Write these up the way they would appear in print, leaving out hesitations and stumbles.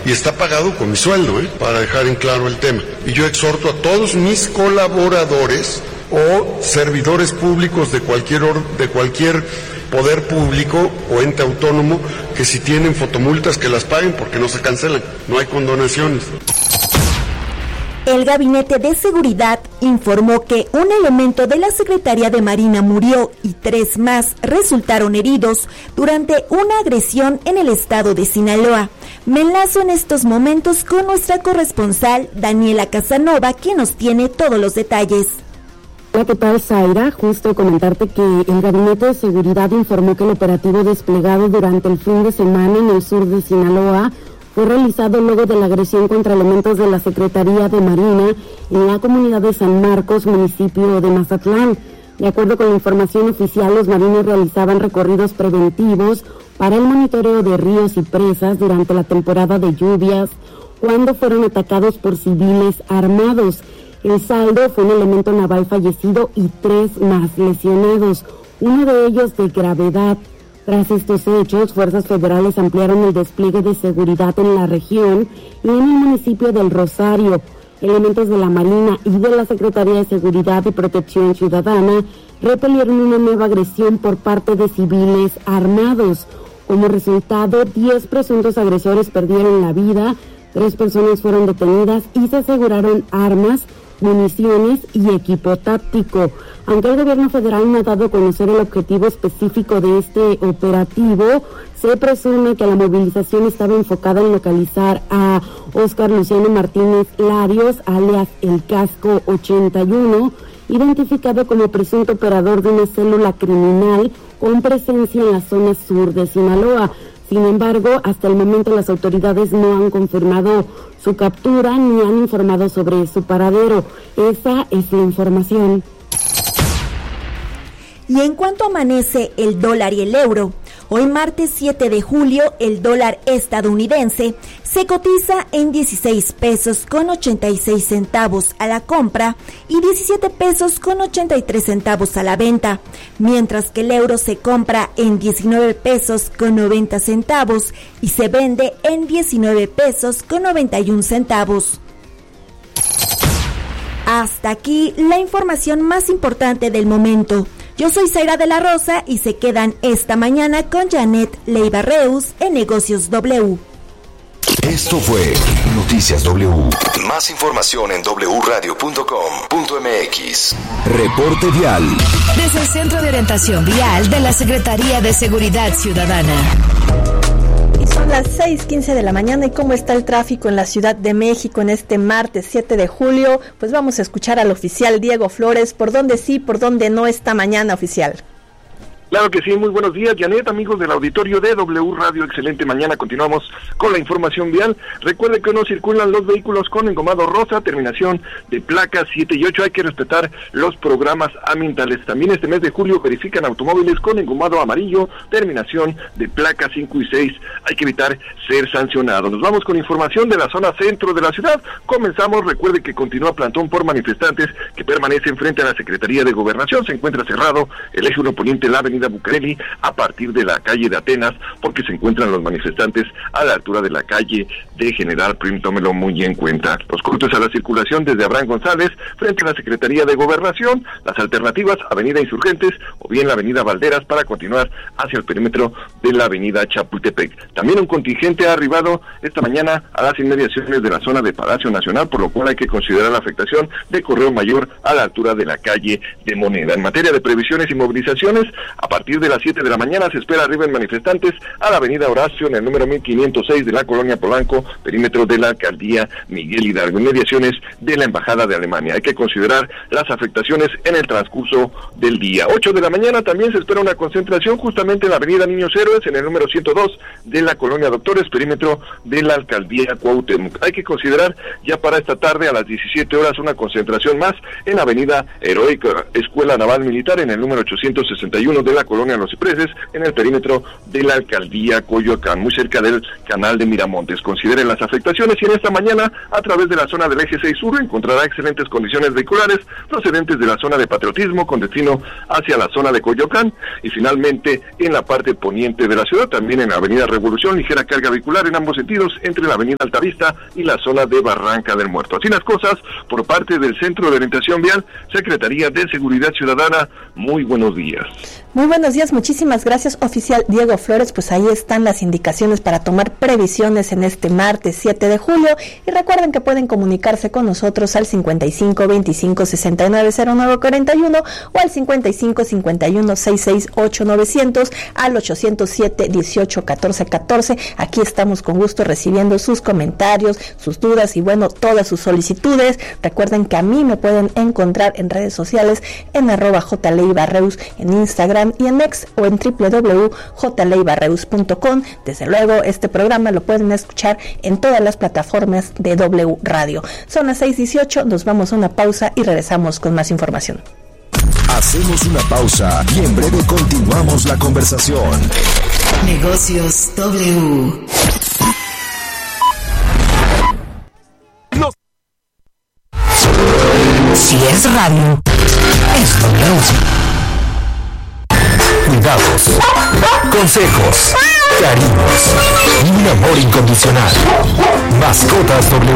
y está pagado con mi sueldo, para dejar en claro el tema. Y yo exhorto a todos mis colaboradores o servidores públicos de cualquier poder público o ente autónomo que si tienen fotomultas que las paguen porque no se cancelan, no hay condonaciones. El Gabinete de Seguridad informó que un elemento de la Secretaría de Marina murió y 3 más resultaron heridos durante una agresión en el estado de Sinaloa. Me enlazo en estos momentos con nuestra corresponsal Daniela Casanova, quien nos tiene todos los detalles. Hola, ¿qué tal, Zaira? Justo comentarte que el Gabinete de Seguridad informó que el operativo desplegado durante el fin de semana en el sur de Sinaloa fue realizado luego de la agresión contra elementos de la Secretaría de Marina en la comunidad de San Marcos, municipio de Mazatlán. De acuerdo con la información oficial, los marinos realizaban recorridos preventivos para el monitoreo de ríos y presas durante la temporada de lluvias, cuando fueron atacados por civiles armados. El saldo fue un elemento naval fallecido y 3 más lesionados, uno de ellos de gravedad. Tras estos hechos, fuerzas federales ampliaron el despliegue de seguridad en la región y en el municipio del Rosario. Elementos de la Marina y de la Secretaría de Seguridad y Protección Ciudadana repelieron una nueva agresión por parte de civiles armados. Como resultado, 10 presuntos agresores perdieron la vida, 3 personas fueron detenidas y se aseguraron armas, municiones y equipo táctico. Aunque el gobierno federal no ha dado a conocer el objetivo específico de este operativo, se presume que la movilización estaba enfocada en localizar a Óscar Luciano Martínez Larios, alias El Casco 81, identificado como presunto operador de una célula criminal con presencia en la zona sur de Sinaloa. Sin embargo, hasta el momento las autoridades no han confirmado su captura ni han informado sobre su paradero. Esa es la información. Y en cuanto amanece el dólar y el euro, hoy martes 7 de julio el dólar estadounidense se cotiza en 16 pesos con 86 centavos a la compra y 17 pesos con 83 centavos a la venta, mientras que el euro se compra en 19 pesos con 90 centavos y se vende en 19 pesos con 91 centavos. Hasta aquí la información más importante del momento. Yo soy Zaira de la Rosa y se quedan esta mañana con Janet Leiva Reus en Negocios W. Esto fue Noticias W. Más información en wradio.com.mx. Reporte vial. Desde el Centro de Orientación Vial de la Secretaría de Seguridad Ciudadana. Son las 6:15 de la mañana y cómo está el tráfico en la Ciudad de México en este martes 7 de julio, pues vamos a escuchar al oficial Diego Flores, por dónde sí, por dónde no esta mañana, oficial. Claro que sí, muy buenos días, Janet, amigos del auditorio de W Radio, excelente mañana, continuamos con la información vial. Recuerde que no circulan los vehículos con engomado rosa, terminación de placas 7 y 8, hay que respetar los programas ambientales. También este mes de julio verifican automóviles con engomado amarillo, terminación de placas 5 y 6, hay que evitar ser sancionados. Nos vamos con información de la zona centro de la ciudad, comenzamos, recuerde que continúa plantón por manifestantes que permanecen frente a la Secretaría de Gobernación, se encuentra cerrado el eje 1 poniente, la avenida Bucareli a partir de la calle de Atenas, porque se encuentran los manifestantes a la altura de la calle de General Prim, tómelo muy en cuenta. Los cortes a la circulación desde Abraham González frente a la Secretaría de Gobernación, las alternativas avenida Insurgentes o bien la avenida Valderas para continuar hacia el perímetro de la avenida Chapultepec. También un contingente ha arribado esta mañana a las inmediaciones de la zona de Palacio Nacional, por lo cual hay que considerar la afectación de Correo Mayor a la altura de la calle de Moneda. En materia de previsiones y movilizaciones, a partir de las 7 de la mañana se espera arriben manifestantes a la avenida Horacio en el número 1506 de la colonia Polanco, perímetro de la alcaldía Miguel Hidalgo, inmediaciones de la embajada de Alemania. Hay que considerar las afectaciones en el transcurso del día. 8 de la mañana también se espera una concentración justamente en la avenida Niños Héroes en el número 102 de la colonia Doctores, perímetro de la alcaldía Cuauhtémoc. Hay que considerar ya para esta tarde a las 17 horas una concentración más en la avenida Heroica Escuela Naval Militar en el número 861 de la la colonia Los Cipreses, en el perímetro de la alcaldía Coyoacán, muy cerca del canal de Miramontes. Considere las afectaciones y en esta mañana, a través de la zona del eje 6 sur, encontrará excelentes condiciones vehiculares procedentes de la zona de Patriotismo con destino hacia la zona de Coyoacán, y finalmente en la parte poniente de la ciudad, también en la avenida Revolución, ligera carga vehicular en ambos sentidos entre la avenida Altavista y la zona de Barranca del Muerto. Así las cosas por parte del Centro de Orientación Vial, Secretaría de Seguridad Ciudadana. Muy buenos días. Muy buenos días, muchísimas gracias, oficial Diego Flores. Pues ahí están las indicaciones para tomar previsiones en este martes 7 de julio. Y recuerden que pueden comunicarse con nosotros al 55 25 69 09 41 o al 55 51 66 8900, al 807 18 14 14. Aquí estamos con gusto recibiendo sus comentarios, sus dudas y bueno, todas sus solicitudes. Recuerden que a mí me pueden encontrar en redes sociales en @jleibarreus en Instagram y en X o en www.jleibarreus.com. Desde luego, este programa lo pueden escuchar en todas las plataformas de W Radio. Son las 6:18, nos vamos a una pausa y regresamos con más información. Hacemos una pausa y en breve continuamos la conversación. Negocios W. Si es radio, es W. Cuidados, consejos, cariños y un amor incondicional. Mascotas W.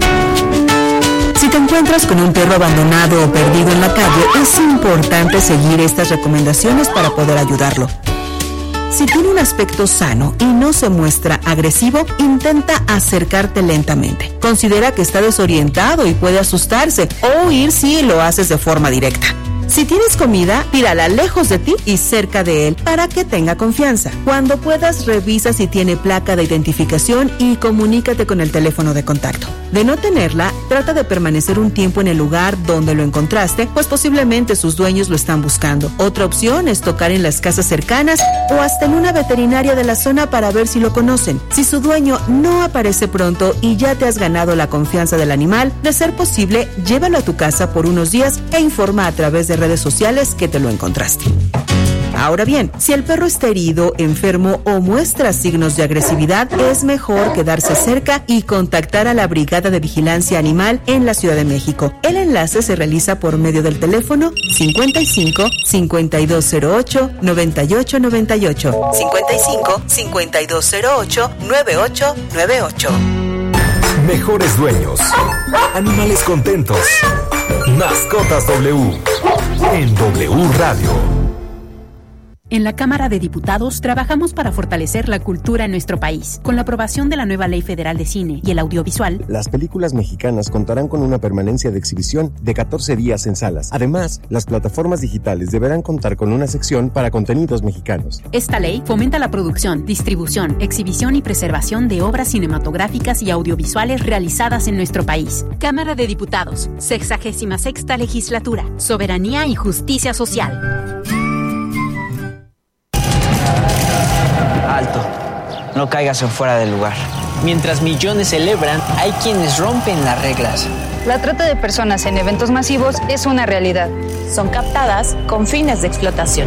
Si te encuentras con un perro abandonado o perdido en la calle, es importante seguir estas recomendaciones para poder ayudarlo. Si tiene un aspecto sano y no se muestra agresivo, intenta acercarte lentamente. Considera que está desorientado y puede asustarse o huir si lo haces de forma directa. Si tienes comida, tírala lejos de ti y cerca de él para que tenga confianza. Cuando puedas, revisa si tiene placa de identificación y comunícate con el teléfono de contacto. De no tenerla, trata de permanecer un tiempo en el lugar donde lo encontraste, pues posiblemente sus dueños lo están buscando. Otra opción es tocar en las casas cercanas o hasta en una veterinaria de la zona para ver si lo conocen. Si su dueño no aparece pronto y ya te has ganado la confianza del animal, de ser posible, llévalo a tu casa por unos días e informa a través de redes sociales que te lo encontraste. Ahora bien, si el perro está herido, enfermo o muestra signos de agresividad, es mejor quedarse cerca y contactar a la Brigada de Vigilancia Animal en la Ciudad de México. El enlace se realiza por medio del teléfono 55 5208 9898. 55 5208 9898. Mejores dueños. Animales contentos. Mascotas W. En W Radio. En la Cámara de Diputados trabajamos para fortalecer la cultura en nuestro país. Con la aprobación de la nueva Ley Federal de Cine y el Audiovisual, las películas mexicanas contarán con una permanencia de exhibición de 14 días en salas. Además, las plataformas digitales deberán contar con una sección para contenidos mexicanos. Esta ley fomenta la producción, distribución, exhibición y preservación de obras cinematográficas y audiovisuales realizadas en nuestro país. Cámara de Diputados, 66ª Legislatura, Soberanía y Justicia Social. Alto, no caigas en fuera del lugar. Mientras millones celebran, hay quienes rompen las reglas. La trata de personas en eventos masivos es una realidad. Son captadas con fines de explotación.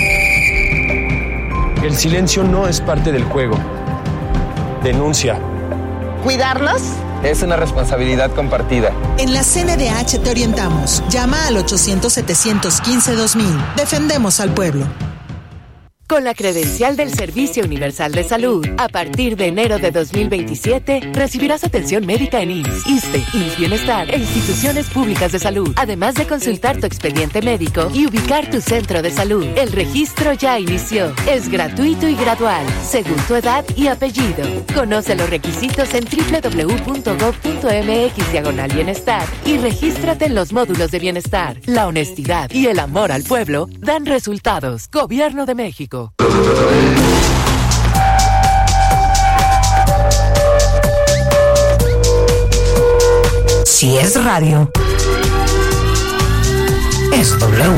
El silencio no es parte del juego. Denuncia. ¿Cuidarlos? Es una responsabilidad compartida. En la CNDH te orientamos. Llama al 800-715-2000. Defendemos al pueblo. Con la credencial del Servicio Universal de Salud, a partir de enero de 2027, recibirás atención médica en IMSS, ISSSTE, IMSS Bienestar e instituciones públicas de salud, además de consultar tu expediente médico y ubicar tu centro de salud. El registro ya inició. Es gratuito y gradual, según tu edad y apellido. Conoce los requisitos en www.gov.mx/bienestar y regístrate en los módulos de bienestar. La honestidad y el amor al pueblo dan resultados. Gobierno de México. Si es radio, es W.